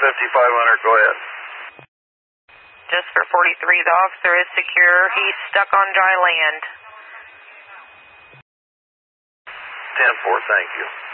5500, go ahead. Just for 43, the officer is secure. He's stuck on dry land. 10-4, thank you.